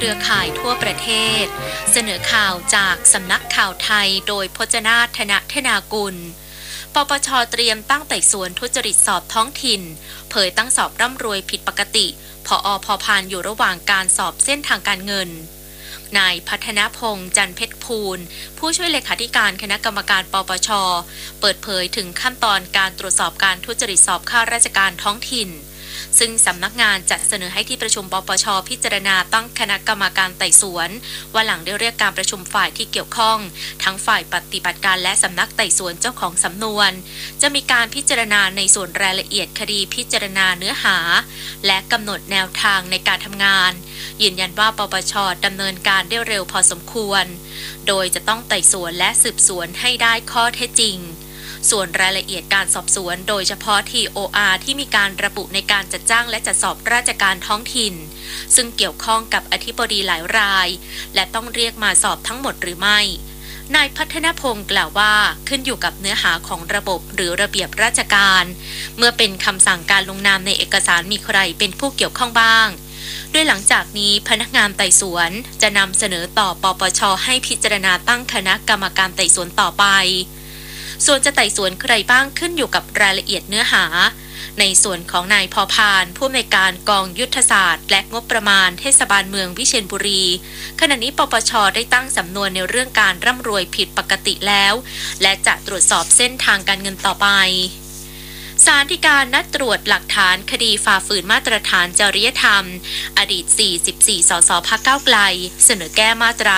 เครือข่ายทั่วประเทศเสนอข่าวจากสำนักข่าวไทยโดยพจนาถ ธนธนากุลปปช.เตรียมตั้งไต่สวนทุจริตสอบท้องถิ่นเผยตั้งสอบร่ำรวยผิดปกติผอ.พพานอยู่ระหว่างการสอบเส้นทางการเงินนายพัฒนพงษ์จันทร์เพชรภูลผู้ช่วยเลขาธิการคณะกรรมการปปช.เปิดเผยถึงขั้นตอนการตรวจสอบการทุจริตสอบข้าราชการท้องถิ่นซึ่งสำนักงานจะเสนอให้ที่ประชุมปปช.พิจารณาตั้งคณะกรรมการไต่สวนว่าหลังได้เรียกการประชุมฝ่ายที่เกี่ยวข้องทั้งฝ่ายปฏิบัติการและสำนักไต่สวนเจ้าของสำนวนจะมีการพิจารณาในส่วนรายละเอียดคดีพิจารณาเนื้อหาและกำหนดแนวทางในการทำงานยืนยันว่าปปช.ดำเนินการได้เร็วพอสมควรโดยจะต้องไต่สวนและสืบสวนให้ได้ข้อเท็จจริงส่วนรายละเอียดการสอบสวนโดยเฉพาะ TOR ที่มีการระบุในการจัดจ้างและจัดสอบราชการท้องถิ่นซึ่งเกี่ยวข้องกับอธิบดีหลายรายและต้องเรียกมาสอบทั้งหมดหรือไม่นายพัฒนพงศ์กล่าวว่าขึ้นอยู่กับเนื้อหาของระบบหรือระเบียบราชการเมื่อเป็นคำสั่งการลงนามในเอกสารมีใครเป็นผู้เกี่ยวข้องบ้างโดยหลังจากนี้พนักงานไต่สวนจะนำเสนอต่อปปช.ให้พิจารณาตั้งคณะกรรมการไต่สวนต่อไปส่วนจะไต่สวนใครบ้างขึ้นอยู่กับรายละเอียดเนื้อหาในส่วนของนายพพานผู้อำนวยการกองยุทธศาสตร์และงบประมาณเทศบาลเมืองวิเชียรบุรีขณะนี้ปปช.ได้ตั้งสำนวนในเรื่องการร่ำรวยผิดปกติแล้วและจะตรวจสอบเส้นทางการเงินต่อไปศาลฎีกานัดตรวจหลักฐานคดีฝ่าฝืนมาตรฐานจริยธรรมอดีต44สสพรรคก้าวไกลเสนอแก้มาตรา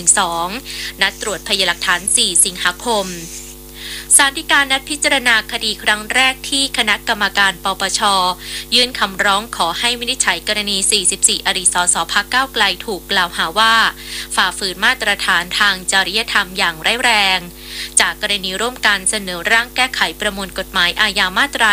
112นัดตรวจพยานหลักฐาน4สิงหาคมศาลฎีกานัดพิจารณาคดีครั้งแรกที่คณะกรรมการปปช.ยื่นคำร้องขอให้วินิจฉัยกรณี44อดีตสสพรรคก้าวไกลถูกกล่าวหาว่าฝ่าฝืนมาตรฐานทางจริยธรรมอย่างร้ายแรงจากกรณีร่วมกันเสนอร่างแก้ไขประมวลกฎหมายอาญามาตรา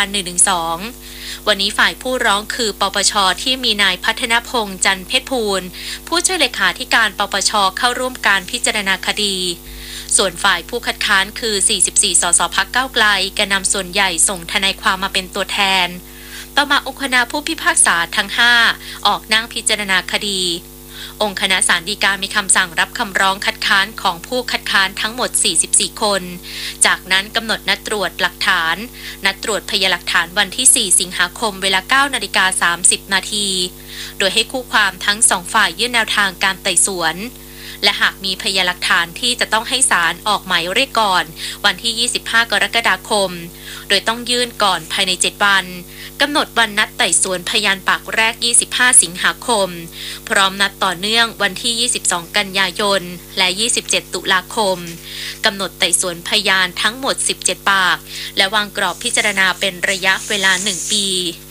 112วันนี้ฝ่ายผู้ร้องคือปปช.ที่มีนายพัฒนพงษ์จันทร์เพชรภูลผู้ช่วยเลขาธิการปปช.เข้าร่วมการพิจารณาคดีส่วนฝ่ายผู้คัดค้านคือ44สสพรรคก้าวไกลแกนนำส่วนใหญ่ส่งทนายความมาเป็นตัวแทนต่อมาองคณะผู้พิพากษาทั้ง5ออกนั่งพิจารณาคดีองค์คณะศาลฎีกามีคำสั่งรับคำร้องคัดค้านของผู้คัดค้านทั้งหมด44คนจากนั้นกำหนดนัดตรวจหลักฐานนัดตรวจพยานหลักฐานวันที่4สิงหาคมเวลา 9:30 น.โดยให้คู่ความทั้ง2ฝ่ายยื่นแนวทางการไต่สวนและหากมีพยานหลักฐานที่จะต้องให้ศาลออกหมายเรียกก่อนวันที่25กรกฎาคมโดยต้องยื่นก่อนภายใน7วันกำหนดวันนัดไต่สวนพยานปากแรก25สิงหาคมพร้อมนัดต่อเนื่องวันที่22กันยายนและ27ตุลาคมกำหนดไต่สวนพยานทั้งหมด17ปากและวางกรอบพิจารณาเป็นระยะเวลา1ปี